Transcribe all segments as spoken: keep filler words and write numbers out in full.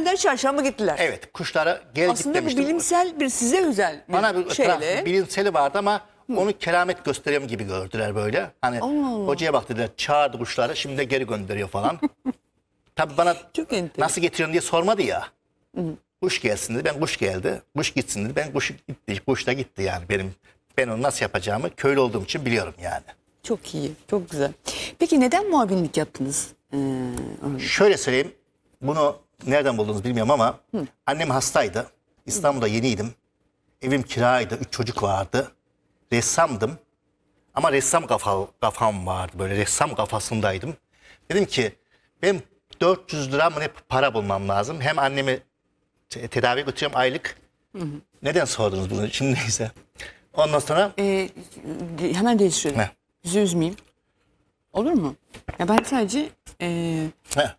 geldiler, çarşamba gittiler. Evet, kuşlara gel git Aslında bu demiştim. bilimsel bir, size özel bir Bana bir şeyle. etraf, bilimseli vardı ama onu keramet gösteriyorum gibi gördüler böyle. Hani Allah Allah. hocaya bak dediler, çağırdı kuşları, şimdi de geri gönderiyor falan. Tabii bana Çok enteresan. nasıl getiriyorsun diye sormadı ya. Kuş gelsin dedi, ben kuş geldi. Kuş gitsin dedi, ben kuş gitti. Kuş da gitti yani benim. Ben onu nasıl yapacağımı köylü olduğum için biliyorum yani. Çok iyi, çok güzel. Peki neden muavinlik yaptınız? Ee, onu- Şöyle söyleyeyim, bunu nereden buldunuz bilmiyorum ama annem hastaydı. İstanbul'da yeniydim. Evim kiraydı, üç çocuk vardı. Ressamdım. Ama ressam kafa, kafam vardı, böyle ressam kafasındaydım. Dedim ki ben dört yüz lira mı ne para bulmam lazım. Hem annemi te- tedaviye götürüyorum aylık. Neden sordunuz bunu? Şimdi neyse. Ondan sonra Ee, hemen değiştirelim. Ne? Bizi üzmeyeyim. Olur mu? Ya ben sadece ee, heh.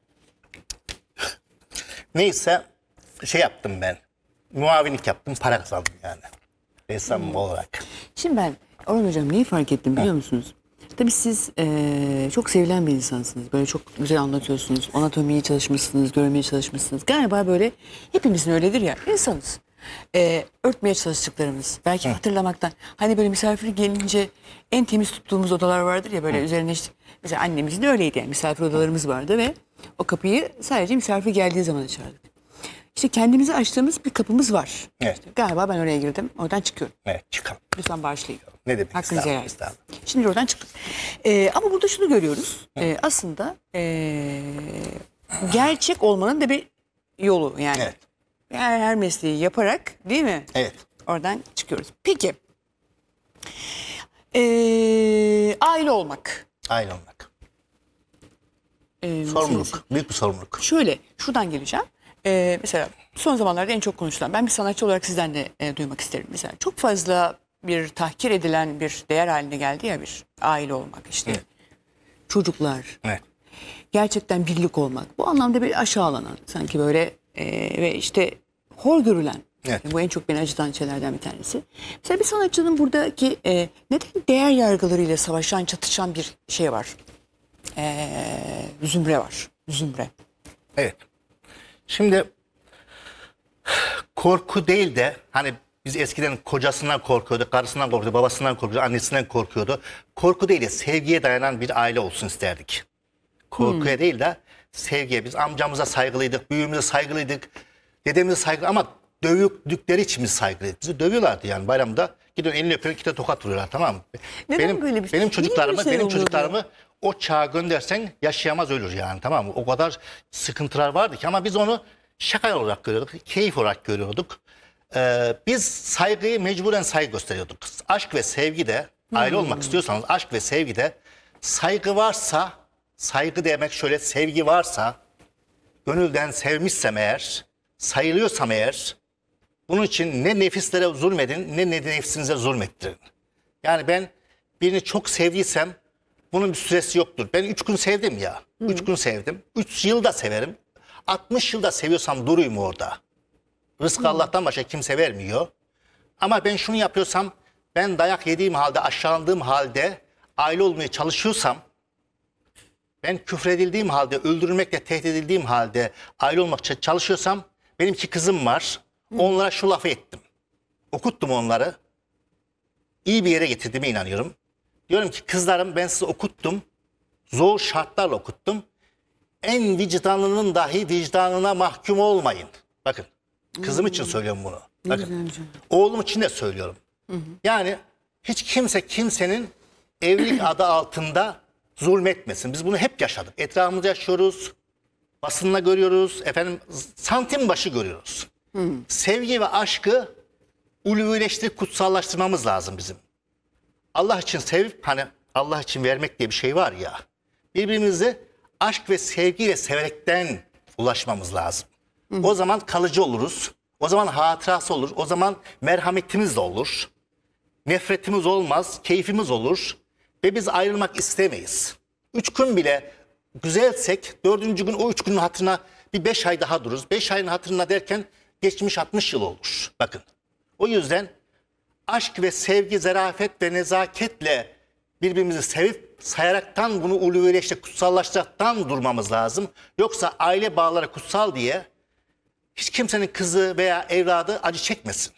Neyse şey yaptım ben. Muavinlik yaptım, para kazandım yani. Ressam olarak. şimdi ben Orhan Hocam neyi fark ettim biliyor musunuz? Tabii siz ee, çok sevilen bir insansınız. Böyle çok güzel anlatıyorsunuz. Anatomiyi çalışmışsınız, görmeye çalışmışsınız. Galiba böyle hepimizin öyledir ya. İnsanız. Ee, örtmeye çalıştıklarımız. Belki hatırlamaktan. Hani böyle misafir gelince en temiz tuttuğumuz odalar vardır ya böyle üzerine işte. Mesela annemizin de öyleydi yani. Misafir odalarımız vardı ve o kapıyı sadece misafir geldiği zaman açardık. İşte kendimizi açtığımız bir kapımız var. Evet. İşte galiba ben oraya girdim. Oradan çıkıyorum. Evet, çıkalım. Lütfen bağışlayın. Ne demek? Hakkınızı Estağfurullah, helal edin. estağfurullah. Şimdi oradan çıktık. Ee, ama burada şunu görüyoruz. Ee, aslında ee, gerçek olmanın da bir yolu yani. Evet. Her, her mesleği yaparak değil mi? Evet. Oradan çıkıyoruz. Peki. Ee, aile olmak. Aile olmak. Ee, Sorumluluk. Büyük bir sorumluluk. Şöyle şuradan geleceğim. Ee, mesela son zamanlarda en çok konuşulan, ben bir sanatçı olarak sizden de e, duymak isterim. Mesela çok fazla bir tahkir edilen bir değer haline geldi ya bir aile olmak işte. Evet. Çocuklar, Evet. gerçekten birlik olmak. Bu anlamda bir aşağılanan sanki böyle e, ve işte hor görülen. Evet. Bu en çok beni acıtan şeylerden bir tanesi. Mesela bir sanatçının buradaki e, neden değer yargılarıyla savaşan, çatışan bir şey var. E, zümre var. Zümre. Evet. Şimdi korku değil de hani biz eskiden kocasından korkuyordu, karısından korkuyordu, babasından korkuyordu, annesinden korkuyordu. Korku değil de sevgiye dayanan bir aile olsun isterdik. Korkuya değil de sevgiye. Biz amcamıza saygılıydık, büyüğümüze saygılıydık, dedemize saygı ama dövüldükleri için biz saygılıydık. Bizi dövüyorlardı yani bayramda. Gidiyorsun elini öpüyorsun, iki de tokat vuruyorlar, tamam mı? Neden benim, böyle bir şey? Benim Niye çocuklarımı, böyle şey benim oluyordu? çocuklarımı o çağa göndersen yaşayamaz ölür yani, tamam mı? O kadar sıkıntılar vardı ki ama biz onu şaka olarak görüyorduk, keyif olarak görüyorduk. Ee, biz saygıyı mecburen saygı gösteriyorduk. Aşk ve sevgi de, aile olmak istiyorsanız aşk ve sevgi de saygı varsa, saygı demek şöyle, sevgi varsa, gönülden sevmişsem eğer, sayılıyorsam eğer, bunun için ne nefislere zulmedin ne, ne nefsinize zulmettirin. Yani ben birini çok sevdiysem bunun bir süresi yoktur. Ben üç gün sevdim ya. Üç gün sevdim. Üç yılda severim. altmış yılda seviyorsam durayım orada. Rızkı Allah'tan başka kimse vermiyor. Ama ben şunu yapıyorsam, ben dayak yediğim halde, aşağılandığım halde aile olmaya çalışıyorsam, ben küfredildiğim halde, öldürülmekle tehdit edildiğim halde aile olmak için çalışıyorsam, benim iki kızım var. Onlara şu lafı ettim. Okuttum onları. İyi bir yere getirdiğime inanıyorum. Diyorum ki kızlarım, ben sizi okuttum. Zor şartlarla okuttum. En vicdanının dahi vicdanına mahkum olmayın. Bakın, kızım için söylüyorum bunu. Bakın, oğlum için de söylüyorum. Yani hiç kimse kimsenin evlilik adı altında zulmetmesin. Biz bunu hep yaşadık. Etrafımızda yaşıyoruz. Basınla görüyoruz. Efendim, santim başı görüyoruz. Sevgi ve aşkı ulvileştirip kutsallaştırmamız lazım bizim. Allah için sevip, hani Allah için vermek diye bir şey var ya. Birbirimizi aşk ve sevgiyle severekten ulaşmamız lazım. Hı. O zaman kalıcı oluruz. O zaman hatırası olur. O zaman merhametimiz de olur. Nefretimiz olmaz, keyfimiz olur. Ve biz ayrılmak istemeyiz. Üç gün bile güzelsek, dördüncü gün o üç günün hatırına bir beş ay daha dururuz. Beş ayın hatırına derken geçmiş altmış yıl olur. Bakın. O yüzden aşk ve sevgi, zarafet ve nezaketle birbirimizi sevip sayaraktan bunu uluveleşte kutsallaştıraktan durmamız lazım. Yoksa aile bağları kutsal diye hiç kimsenin kızı veya evladı acı çekmesin.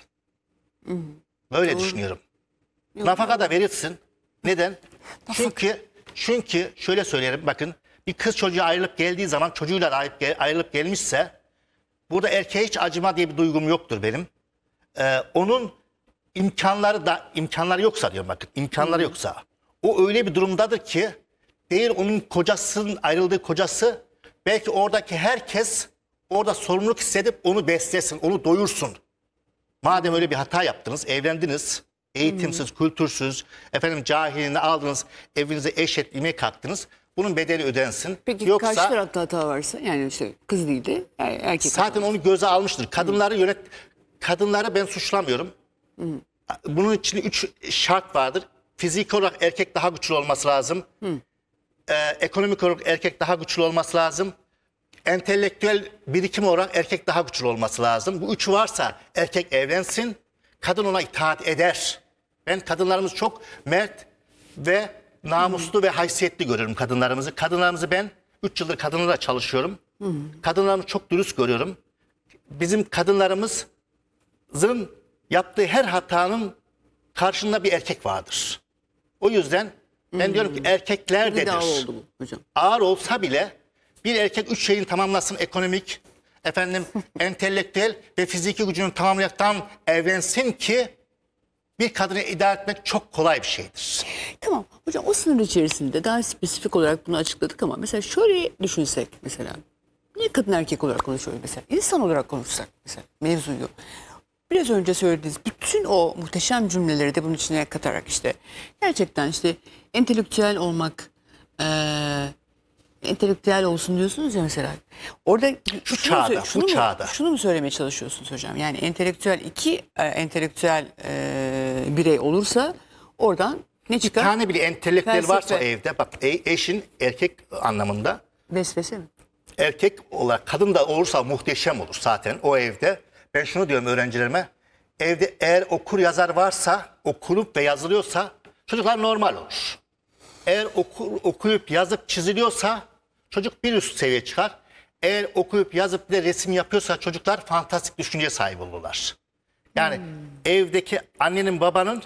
Böyle düşünüyorum. Nafaka da verirsin. Neden? Çünkü çünkü şöyle söylerim, bakın, bir kız çocuğu ayrılıp geldiği zaman, çocuğuyla ayrılıp, gel- ayrılıp gelmişse, burada erkeğe hiç acıma diye bir duygum yoktur benim. Ee, onun imkanları da imkanları yoksa diyorum, bakın, imkanları yoksa, o öyle bir durumdadır ki, değil onun kocasının ayrıldığı kocası, belki oradaki herkes orada sorumluluk hissedip onu beslesin, onu doyursun. Madem öyle bir hata yaptınız, evlendiniz, eğitimsiz, kültürsüz, efendim cahilini aldınız, evinize eş etmeye kalktınız, bunun bedeli ödensin. Peki Yoksa karşı tarafta hata varsa, yani işte kız değil de er- erkek zaten hata. onu göze almıştır. Kadınları yönet, kadınları ben suçlamıyorum. Bunun için üç şart vardır. Fiziki olarak erkek daha güçlü olması lazım. Ee, ekonomik olarak erkek daha güçlü olması lazım. Entelektüel birikim olarak erkek daha güçlü olması lazım. Bu üçü varsa erkek evlensin, kadın ona itaat eder. Ben kadınlarımız çok mert ve namuslu ve haysiyetli görüyorum kadınlarımızı. Kadınlarımızı ben üç yıldır kadınlarla çalışıyorum. Kadınlarımızı çok dürüst görüyorum. Bizim kadınlarımızın yaptığı her hatanın karşında bir erkek vardır. O yüzden ben diyorum ki erkekler Bir daha dedir. oldu bu hocam. Ağır olsa bile bir erkek üç şeyini tamamlasın: ekonomik, efendim entelektüel ve fiziki gücünü tamamlayaraktan evlensin ki bir kadını idare etmek çok kolay bir şeydir. Tamam hocam, o sınır içerisinde daha spesifik olarak bunu açıkladık ama mesela şöyle düşünsek, mesela niye kadın erkek olarak konuşuyoruz, mesela insan olarak konuşsak mesela mevzuyu. Biraz önce söylediğiniz bütün o muhteşem cümleleri de bunun içine katarak, işte gerçekten işte entelektüel olmak, eee entelektüel olsun diyorsunuz ya mesela. Orada Şu şunu mu çağda, sö- bu şunu mu, çağda. şunu mu söylemeye çalışıyorsunuz hocam? Yani entelektüel iki e, entelektüel e, birey olursa oradan ne Bir çıkar? tane bile entelektüel varsa Felsefe. evde, bak, e- eşin erkek anlamında, Vesvese mi? erkek olarak kadın da olursa muhteşem olur zaten o evde. Ben şunu diyorum öğrencilerime: evde eğer okur yazar varsa, okulup ve yazılıyorsa çocuklar normal olur. Eğer okur, okuyup yazıp çiziliyorsa çocuk bir üst seviye çıkar. Eğer okuyup yazıp bir de resim yapıyorsa çocuklar fantastik düşünceye sahip olurlar. Yani evdeki annenin babanın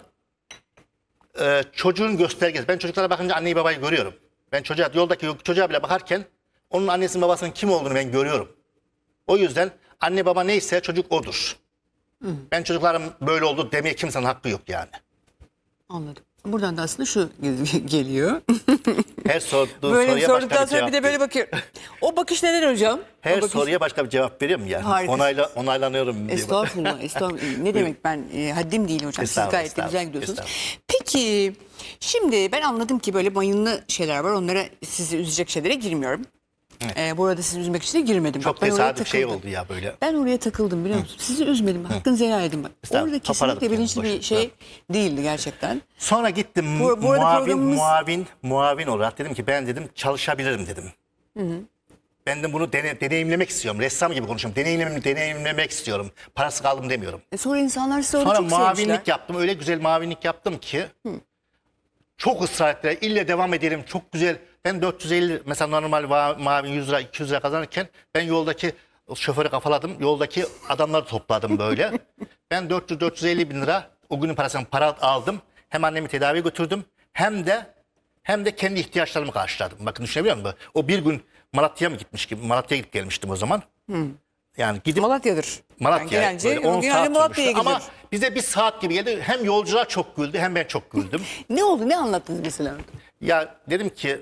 e, çocuğun göstergesi. Ben çocuklara bakınca anneyi babayı görüyorum. Ben çocuğa, yoldaki çocuğa bile bakarken onun annesinin babasının kim olduğunu ben görüyorum. O yüzden anne baba neyse çocuk odur. Ben çocuklarım böyle oldu demeye kimsenin hakkı yok yani. Anladım. Buradan da aslında şu geliyor. Her sorduğu Böyle soruya sorduktan başka bir sonra cevap bir de böyle veriyor. bakıyor. O bakış neden hocam? Her O bakış... soruya başka bir cevap veriyorum ya. Harikasın. Onayla, onaylanıyorum diye. Estağfurullah, estağfurullah. Ne demek, ben e, haddim değil hocam. Siz Estağfurullah, gayet de güzel estağfurullah, gidiyorsunuz. estağfurullah. Peki, şimdi ben anladım ki böyle mayınlı şeyler var. Onlara, sizi üzecek şeylere girmiyorum. Ee, bu arada sizi üzmek için de girmedim. Çok Bak, ben oraya tesadüf şey takıldım. oldu ya böyle. Ben oraya takıldım, biliyor musun? Sizi üzmedim. Hakkınızı helal edin bak. Estağfurullah, Orada toparladık kesinlikle bilinçli yani, bir boş şey değildi gerçekten. Sonra gittim Bu- bu arada muavin, programımız- muavin, muavin olarak dedim ki ben dedim çalışabilirim dedim. Ben de bunu dene- deneyimlemek istiyorum. Ressam gibi konuşuyorum. Deneyimlemek, deneyimlemek istiyorum. Parası kaldım demiyorum. E sonra insanlar size orada Sonra çok sevmişler. muavinlik yaptım. Öyle güzel muavinlik yaptım ki. Çok ısrar ettiler. İlle devam edelim. Çok güzel. Ben dört yüz elli, mesela normal va- muavin yüz lira iki yüz lira kazanırken ben yoldaki şoförü kafaladım. Yoldaki adamları topladım böyle. Ben dört yüz dört yüz elli bin lira o günün parasını para aldım. Hem annemi tedaviye götürdüm, hem de hem de kendi ihtiyaçlarımı karşıladım. Bakın, düşünebiliyor musun? O bir gün Malatya'ya mı gitmiş gibi? Malatya'ya gidip gelmiştim o zaman. Yani gidip Malatya'dır. Malatya, Yani gelince böyle on genelde saat Malatya'ya sürmüştü. Ama gidilir. bize bir saat gibi geldi. Hem yolcular çok güldü, hem ben çok güldüm. Ne oldu? Ne anlattınız mesela? Ya dedim ki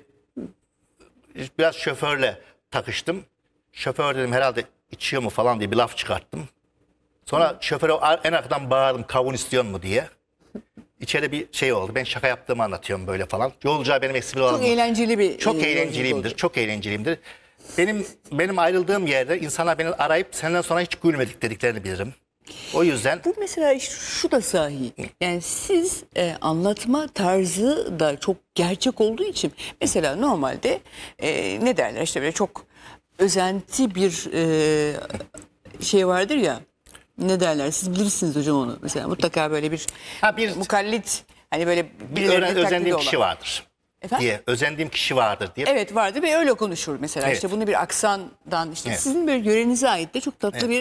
biraz şoförle takıştım. Şoför dedim herhalde içiyor mu falan diye bir laf çıkarttım. Sonra şoföre en arkadan bağırdım, kavun istiyor mu diye. İçeride bir şey oldu. Ben şaka yaptığımı anlatıyorum böyle falan. Yolcular benim espri Çok eğlenceli bir Çok e, yolculuk eğlenceliyimdir. oldu. Çok eğlenceliyimdir. Benim benim ayrıldığım yerde insanlar beni arayıp senden sonra hiç gülmedik dediklerini bilirim. O yüzden Bu mesela şu da sahi. Yani siz e, anlatma tarzı da çok gerçek olduğu için, mesela normalde e, ne derler, işte böyle çok özenti bir e, şey vardır ya. Ne derler? Siz bilirsiniz hocam onu. Mesela mutlaka böyle bir, ha bir mukallit, hani böyle bir birilerinin özen- taklidi özendiğim olan. kişi vardır Efendim? diye. Özendiğim kişi vardır diye. Evet, vardı ve öyle konuşur mesela. Evet. İşte bunu bir aksandan, işte Evet. sizin böyle yörenize ait de çok tatlı Evet. bir